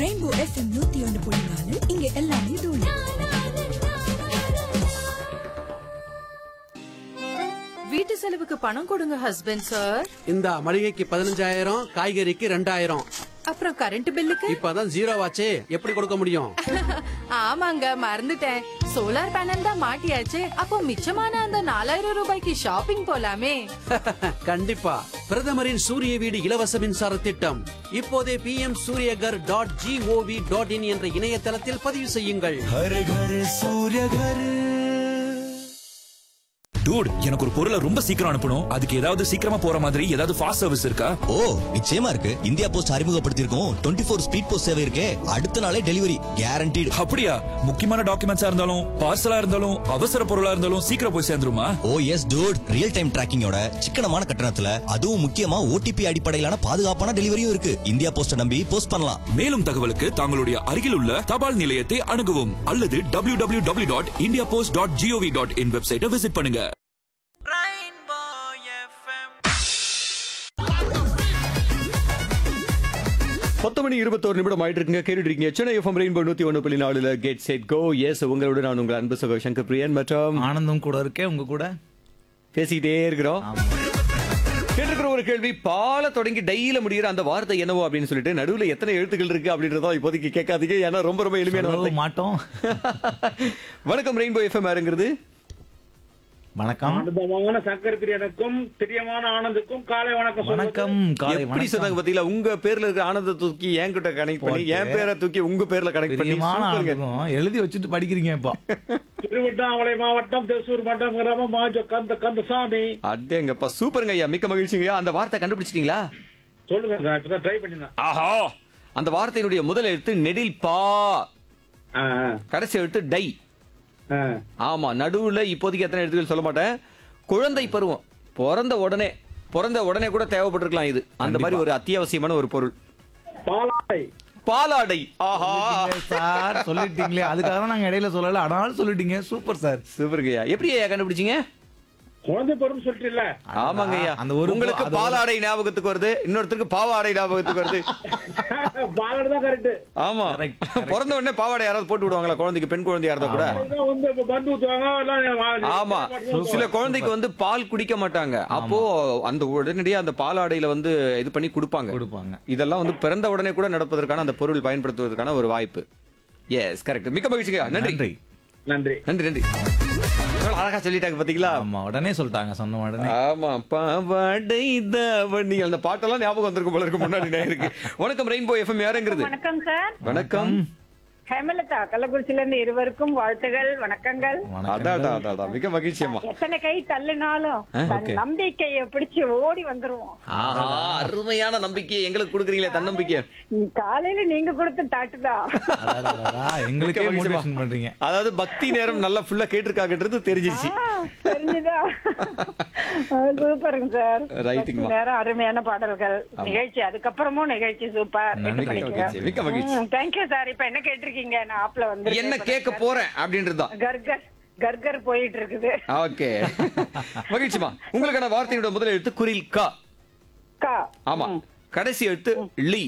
Rainbow FM 101.4 இங்க எல்லாமே தூள். வீட்டு செலவுக்கு பணம் கொடுங்க ஹஸ்பண்ட் சார். இந்த மளிகைக்கு 15,000, காய்கறிக்கு 2,000. அப்புறம் கரண்ட் பில்லுக்கு இப்பதான் 0 ஆச்சே, எப்படி கொடுக்க முடியும்? ஆமாங்க மறந்துட்டேன். சோலார் பேனல் தான் மாட்டியாச்சு. அப்போ மிச்சமான அந்த 4,000 ரூபாய்க்கு ஷாப்பிங் போலாமே. கண்டிப்பா. பிரதமரின் சூரிய வீடு இலவச மின்சார திட்டம் இப்போதே pmsuryagar.gov.in என்ற இணையதளத்தில் பதிவு செய்யுங்கள். டூட், எனக்கு ஒரு பொருளை ரொம்ப சீக்கிரம் அனுப்பணும். அதுக்கு ஏதாவது சீக்கிரமா போற மாதிரி ஏதாவது ஃபாஸ்ட் சர்வீஸ் இருக்கா? ஓ, நிச்சயமா இருக்கு. இந்தியா போஸ்ட் அறிமுகப்படுத்தியிருக்கோம் 24 ஸ்பீட் போஸ்ட் சேவை இருக்கே. அடுத்த நாளே டெலிவரி கேரண்டீடு. அப்படியா? முக்கியமான டாக்குமெண்ட்ஸா இருந்தாலும் பார்சலா இருந்தாலும் அவசர பொருளா இருந்தாலும் சீக்கிரம் போய் சேர்ந்துருமா? ஓ எஸ் டூட், ரியல் டைம் டிராக்கிங்கோட சிக்கனமான கட்டணத்துல, அதுவும் முக்கியமா ஓடிபி அடிப்படையிலான பாதுகாப்பான டெலிவரியும் இருக்கு. இந்தியா போஸ்ட நம்பி போஸ்ட் பண்ணலாம். மேலும் தகவலுக்கு தங்களுடைய அருகில் உள்ள தபால் நிலையத்தை அணுகவும் அல்லது www.indiapost.gov.in வெப்சைட்டை விசிட் பண்ணுங்க. மணி 21 நிமிடம் ஆயிட்டு இருக்குங்க. கேட்டுட்டு இருக்கீங்க Chennai FM rainbow 101.4 get set go. S, உங்களோட நான் உங்கள் அன்பு சகோ சங்கர் பிரியன் மற்றும் ஆனந்தம் கூட இருக்கேன் உங்க கூட பேசிக்கிட்டே இருக்கிறோம். கேட்டிருக்கிற ஒரு கேள்வி, பால தொடங்கி டையில முடிகிற அந்த வார்த்தை என்னவோ அப்படின்னு சொல்லிட்டு நடுவுல எத்தனை எழுத்துக்கள் இருக்கு அப்படின்றத இப்போதைக்கு கேட்காதீங்க. ஏன்னா ரொம்ப ரொம்ப எளிமையான வார்த்தை. மாட்டோம். வணக்கம் ரெயின்போ எஃப்எம் யாருங்கிறது? வணக்கம். அனுபவமான சங்கர் பிரியனுக்கும் பிரியமான ஆனந்துக்கும் காலை வணக்கம். வணக்கம். காலை எப்படி சொன்னாங்க பாத்தீங்களா? உங்க பேர்ல இருக்கிற ஆனந்த தூக்கி என்கிட்ட கனெக்ட் பண்ணி என் பேரை தூக்கி உங்க பேர்ல கனெக்ட் பண்ணி எழுதி வச்சுட்டு படிக்கிறீங்க. இப்போ திருவண்ணாமலை மாவட்டம் திருசூர் மண்டம் கிராமம் கந்தசாமி. அடேங்கப்பா, சூப்பருங்க ஐயா, மிக்க மகிழ்ச்சிங்க. அந்த வார்த்தை கண்டுபிடிச்சிட்டீங்களா? சொல்லுங்க, ட்ரை பண்ணிருந்தேன். ஆஹா, அந்த வார்த்தையினுடைய முதல் எழுத்து நெடில் பா, கடைசி எழுத்து டை. ஆமா, நடுவுல இப்போதைக்கு எத்தனை எழுத்துக்கள் சொல்ல மாட்டேன். குழந்தை பருவம், பிறந்த உடனே கூட தேவைப்பட்டிருக்கலாம். இது அந்த மாதிரி ஒரு அத்தியாவசியமான ஒரு பொருள். பாலாடை. பாலாடை. ஆஹா சார், சொல்லிட்டீங்களே, அதுக்காக தான் நாங்க இடையில சொல்லல, ஆனால் சொல்லிட்டீங்க. Super sir, சூப்பருங்கய்யா. எப்படி ஐயா கண்டுபிடிச்சீங்க? குழந்தை பருவம் சொல்லிட்டு. ஆமாங்க ஐயா, அந்த ஒரு உங்களுக்கு பாலாடை ஞாபகத்துக்கு வருது, இன்னொருத்தருக்கு பாவாடை ஞாபகத்துக்கு வருது. பாலாடை தான் கரெக்ட். ஆமா, பிறந்த உடனே பாவாடை யாராவது போட்டு விடுவாங்களா குழந்தைக்கு? பெண் குழந்தையா இருந்தா கூட. ஆமா, சில குழந்தைக்கு வந்து பால் குடிக்க மாட்டாங்க. அப்போ அந்த உடனடியா அந்த பாலாடையில வந்து இது பண்ணி கொடுப்பாங்க. இதெல்லாம் வந்து பிறந்த உடனே கூட நடப்பதற்கான அந்த பொருள் பயன்படுத்துவதற்கான ஒரு வாய்ப்பு. S, correct. மிக்க மகிழ்ச்சிங்க. நன்றி நன்றி நன்றி நன்றி. அழகா சொல்லிட்டாங்க பாத்தீங்களா? ஆமா, உடனே சொல்லிட்டாங்க, சொன்ன உடனே. ஆமா, பாவாடை தாவணி, அந்த பாட்டெல்லாம் ஞாபகம் வந்திருக்கும் போல இருக்கு முன்னாடி இருக்கு. வணக்கம் ரெயின்போ எஃப்எம் யாருங்கிறது? வணக்கம் சார். வணக்கம். ஹேமலதா கள்ளக்குறிச்சியில இருந்து இருவருக்கும் வாழ்த்துகள், வணக்கங்கள். அதான் மிக மகிழ்ச்சியம்மா. எத்தனை கை தள்ளினாலும் தன் நம்பிக்கையை பிடிச்சு ஓடி வந்துருவோம். ஆஹா, அருமையான நம்பிக்கையை எங்களுக்கு கொடுக்குறீங்களே, தன்னம்பிக்கை. காலையில நீங்க கொடுத்த டாட்டுதான் எங்களுக்கே மோட்டிவேஷன் பண்றீங்க. அதாவது பக்தி நேரம் நல்லா ஃபுல்லா கேட்டிருக்காங்கன்றது தெரிஞ்சிருச்சு. தெரிஞ்சுதா? சூப்பருங்க சார். ரைட்டுங்க. நேரம் அருமையான பாடல்கள், நிகழ்ச்சி அதுக்கப்புறமும் நிகழ்ச்சி சூப்பர். மிக்க மகிழ்ச்சி. Thank you sir. இப்ப என்ன கேட்டிருக்கீங்க? நான் ஆப்ல வந்து என்ன கேட்க போறேன் அப்படின்றதுதான். கர்கர் போயிட்டு இருக்குது. ஓகே, மகிழ்ச்சிமா. உங்களுக்கான வார்த்தையோட முதல் எழுத்து குரில் கா. கா. ஆமா, கடைசி எழுத்து லீ.